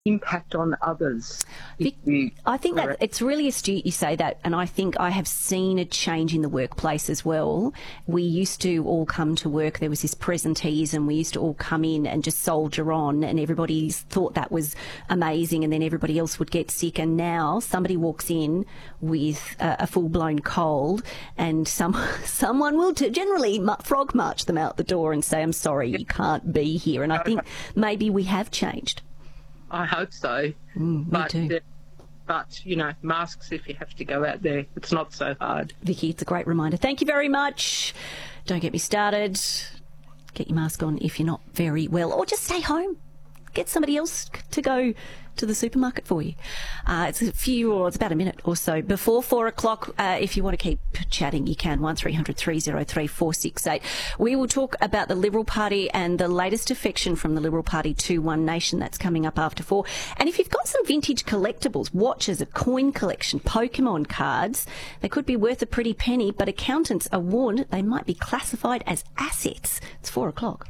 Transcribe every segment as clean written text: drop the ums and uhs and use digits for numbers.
impact on others. I think that it's really astute you say that, and I think I have seen a change in the workplace as well. We used to all come to work, there was this presenteeism, we used to all come in and just soldier on, and everybody thought that was amazing, and then everybody else would get sick, and now somebody walks in with a full-blown cold, and someone will generally frog march them out the door and say, I'm sorry, you can't be here. And I think maybe we have changed. I hope so. Me too. But, you know, masks if you have to go out there. It's not so hard. Vicky, it's a great reminder. Thank you very much. Don't get me started. Get your mask on if you're not very well, or just stay home. Get somebody else to go to the supermarket for you. It's about a minute or so before 4 o'clock. If you want to keep chatting, you can. 1300 303 468. We will talk about the Liberal Party and the latest defection from the Liberal Party to One Nation. That's coming up after 4. And if you've got some vintage collectibles, watches, a coin collection, Pokemon cards, they could be worth a pretty penny, but accountants are warned they might be classified as assets. It's 4 o'clock.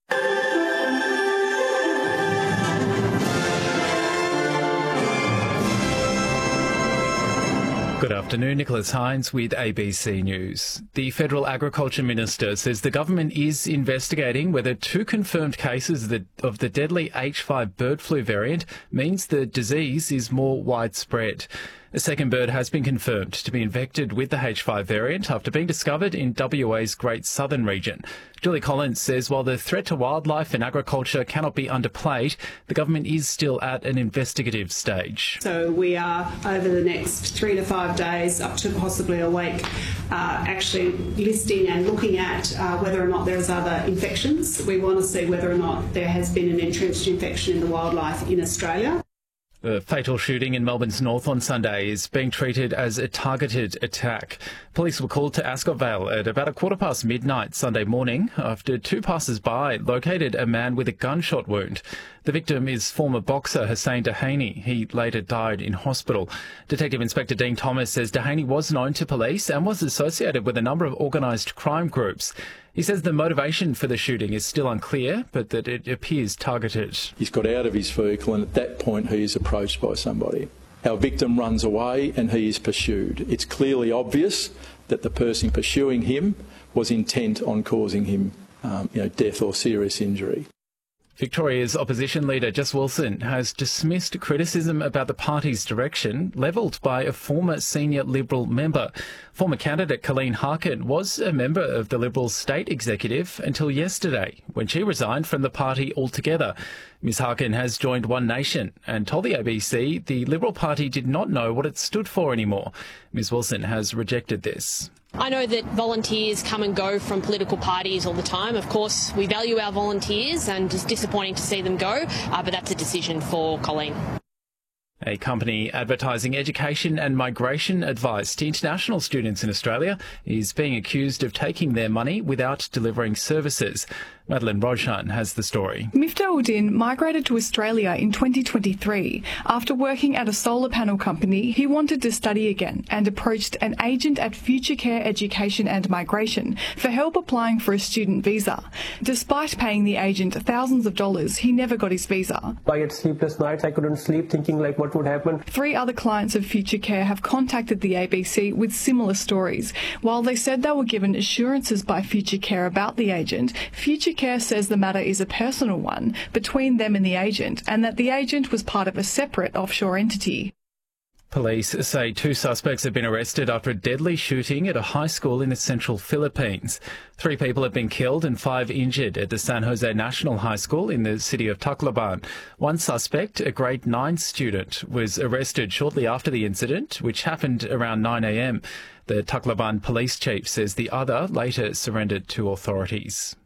Good afternoon, Nicholas Hines with ABC News. The Federal Agriculture Minister says the government is investigating whether 2 confirmed cases of the deadly H5 bird flu variant means the disease is more widespread. A second bird has been confirmed to be infected with the H5 variant after being discovered in WA's Great Southern region. Julie Collins says while the threat to wildlife and agriculture cannot be underplayed, the government is still at an investigative stage. So we are, over the next 3 to 5 days, up to possibly a week, actually listing and looking at whether or not there's other infections. We want to see whether or not there has been an entrenched infection in the wildlife in Australia. The fatal shooting in Melbourne's north on Sunday is being treated as a targeted attack. Police were called to Ascot Vale at about midnight midnight Sunday morning after 2 passers-by located a man with a gunshot wound. The victim is former boxer Hussein Dehaney. He later died in hospital. Detective Inspector Dean Thomas says Dehaney was known to police and was associated with a number of organised crime groups. He says the motivation for the shooting is still unclear, but that it appears targeted. He's got out of his vehicle and at that point he is approached by somebody. Our victim runs away and he is pursued. It's clearly obvious that the person pursuing him was intent on causing him death or serious injury. Victoria's opposition leader Jess Wilson has dismissed criticism about the party's direction levelled by a former senior Liberal member. Former candidate Colleen Harkin was a member of the Liberals state executive until yesterday, when she resigned from the party altogether. Ms Harkin has joined One Nation and told the ABC the Liberal Party did not know what it stood for anymore. Ms Wilson has rejected this. I know that volunteers come and go from political parties all the time. Of course, we value our volunteers and it's disappointing to see them go, but that's a decision for Colleen. A company advertising education and migration advice to international students in Australia is being accused of taking their money without delivering services. Madeline Roshan has the story. Miftah-Uddin migrated to Australia in 2023. After working at a solar panel company, he wanted to study again and approached an agent at Future Care Education and Migration for help applying for a student visa. Despite paying the agent thousands of dollars, he never got his visa. I had sleepless nights. I couldn't sleep thinking what would happen. 3 other clients of Future Care have contacted the ABC with similar stories. While they said they were given assurances by Future Care about the agent, Future Care says the matter is a personal one between them and the agent, and that the agent was part of a separate offshore entity. Police say 2 suspects have been arrested after a deadly shooting at a high school in the central Philippines. 3 people have been killed and 5 injured at the San Jose National High School in the city of Tacloban. One suspect, a grade 9 student, was arrested shortly after the incident, which happened around 9 a.m. The Tacloban police chief says the other later surrendered to authorities.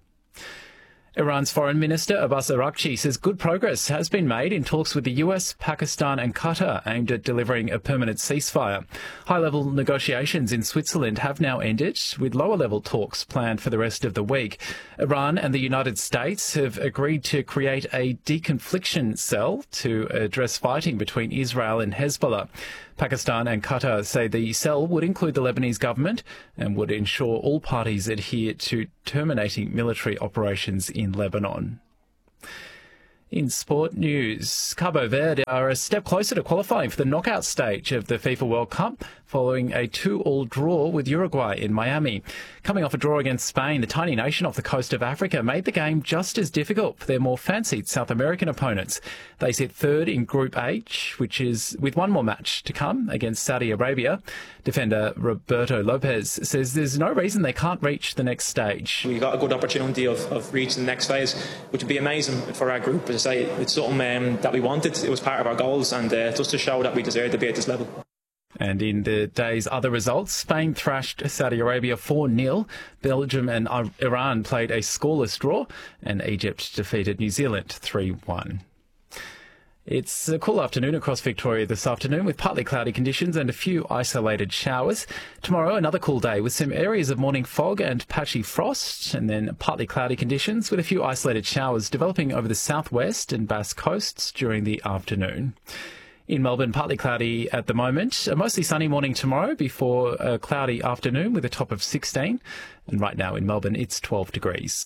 Iran's Foreign Minister Abbas Araghchi says good progress has been made in talks with the US, Pakistan and Qatar aimed at delivering a permanent ceasefire. High-level negotiations in Switzerland have now ended, with lower-level talks planned for the rest of the week. Iran and the United States have agreed to create a deconfliction cell to address fighting between Israel and Hezbollah. Pakistan and Qatar say the cell would include the Lebanese government and would ensure all parties adhere to terminating military operations in Lebanon. In sport news, Cabo Verde are a step closer to qualifying for the knockout stage of the FIFA World Cup following a 2-2 draw with Uruguay in Miami. Coming off a draw against Spain, the tiny nation off the coast of Africa made the game just as difficult for their more fancied South American opponents. They sit third in Group H, which is with one more match to come against Saudi Arabia. Defender Roberto Lopez says there's no reason they can't reach the next stage. We got a good opportunity of reaching the next phase, which would be amazing for our group. As I say, it's something that we wanted. It was part of our goals, and just to show that we deserve to be at this level. And in the day's other results, Spain thrashed Saudi Arabia 4-0. Belgium and Iran played a scoreless draw, and Egypt defeated New Zealand 3-1. It's a cool afternoon across Victoria this afternoon with partly cloudy conditions and a few isolated showers. Tomorrow, another cool day with some areas of morning fog and patchy frost, and then partly cloudy conditions with a few isolated showers developing over the southwest and Bass coasts during the afternoon. In Melbourne, partly cloudy at the moment. A mostly sunny morning tomorrow before a cloudy afternoon with a top of 16. And right now in Melbourne, it's 12 degrees.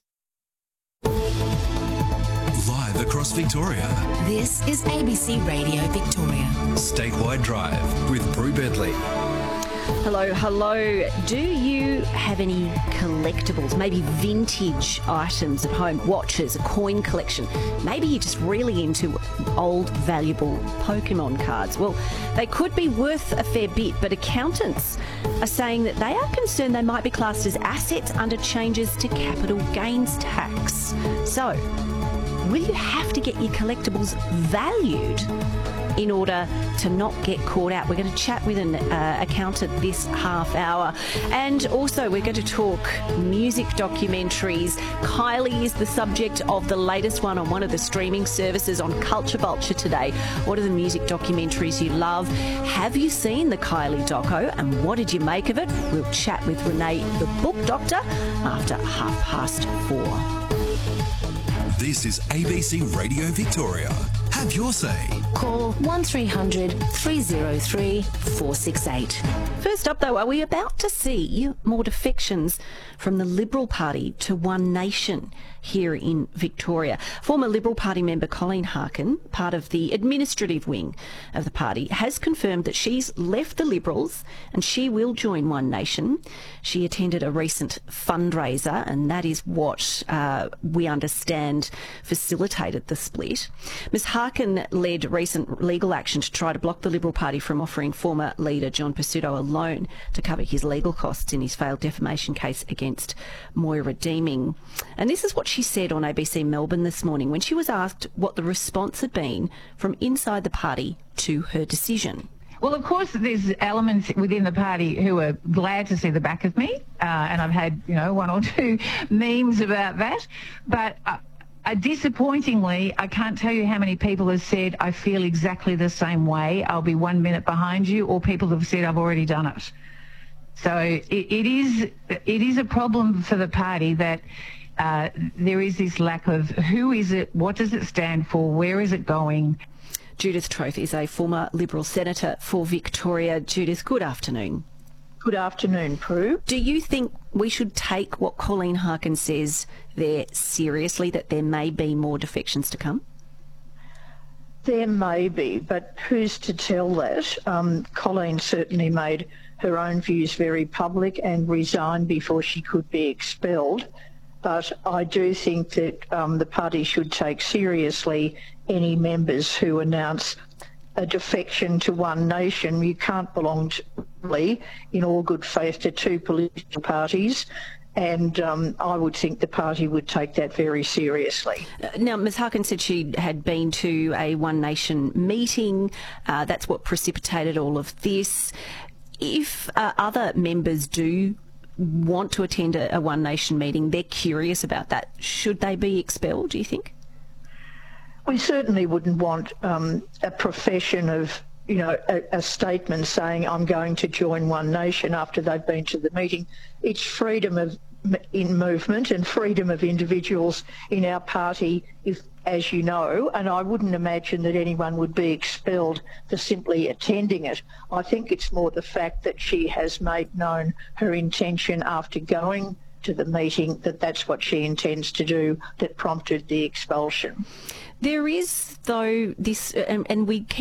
Live across Victoria. This is ABC Radio Victoria. Statewide Drive with Brew Bentley. Hello, hello. Do you have any collectibles, maybe vintage items at home, watches, a coin collection? Maybe you're just really into old, valuable Pokemon cards. Well, they could be worth a fair bit, but accountants are saying that they are concerned they might be classed as assets under changes to capital gains tax. So, will you have to get your collectibles valued in order to not get caught out? We're going to chat with an accountant this half hour. And also we're going to talk music documentaries. Kylie is the subject of the latest one on one of the streaming services on Culture Vulture today. What are the music documentaries you love? Have you seen the Kylie doco and what did you make of it? We'll chat with Renee, the book doctor, after 4:30. This is ABC Radio Victoria. Have your say. Call 1300 303 468. First up, though, are we about to see more defections from the Liberal Party to One Nation here in Victoria? Former Liberal Party member Colleen Harkin, part of the administrative wing of the party, has confirmed that she's left the Liberals and she will join One Nation. She attended a recent fundraiser, and that is what we understand facilitated the split. Ms Harkin led recent legal action to try to block the Liberal Party from offering former leader John Pesutto a loan to cover his legal costs in his failed defamation case against Moira Deeming. And this is what she said on ABC Melbourne this morning when she was asked what the response had been from inside the party to her decision. Well, of course, there's elements within the party who are glad to see the back of me, and I've had, one or two memes about that. But disappointingly, I can't tell you how many people have said, I feel exactly the same way, I'll be 1 minute behind you, or people have said, I've already done it. So it is a problem for the party that there is this lack of who is it, what does it stand for, where is it going. Judith Troth is a former Liberal Senator for Victoria. Judith, good afternoon. Good afternoon, Prue. Do you think we should take what Colleen Harkin says there seriously, that there may be more defections to come? There may be, but who's to tell that? Colleen certainly made her own views very public and resigned before she could be expelled. But I do think that the party should take seriously any members who announce a defection to One Nation. You can't belong in all good faith to two political parties, and I would think the party would take that very seriously. Now, Ms Harkin said she had been to a One Nation meeting. That's what precipitated all of this. If other members do want to attend a One Nation meeting, they're curious about that, should they be expelled, do you think? We certainly wouldn't want a profession of, a statement saying I'm going to join One Nation after they've been to the meeting. It's freedom of in movement and freedom of individuals in our party, as you know, and I wouldn't imagine that anyone would be expelled for simply attending it. I think it's more the fact that she has made known her intention after going to the meeting that that's what she intends to do that prompted the expulsion. There is, though, this, and we keep